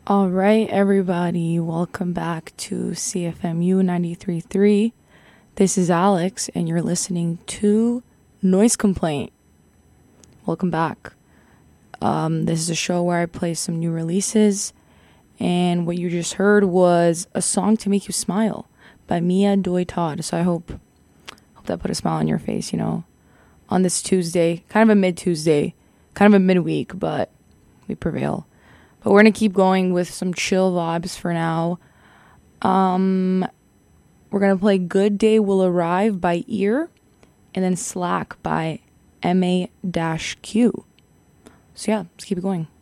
All right, everybody, welcome back to CFMU 93.3. This is Alex, and you're listening to Noise Complaint. Welcome back. This is a show where I play some new releases, and what you just heard was a song to make you smile by Mia Doi Todd. So I hope that put a smile on your face, on this Tuesday, kind of a mid-Tuesday, kind of a midweek, but we prevail. But we're going to keep going with some chill vibes for now. We're going to play Good Day Will Arrive by Ear, and then Slack by MA-Q. So yeah, let's keep it going.